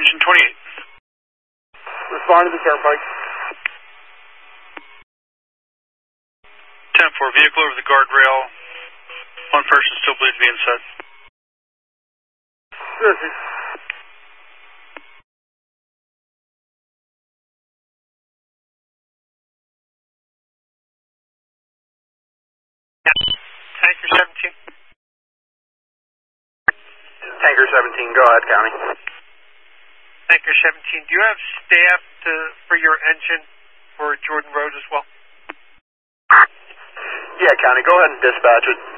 engine 28. Respond to the turnpike. 10-4, vehicle over the guardrail. One person still believed to be inside. Good. Tanker 17. Tanker 17, go ahead, County. Tanker 17, do you have staff for your engine for Jordan Road as well? Yeah, County, go ahead and dispatch it.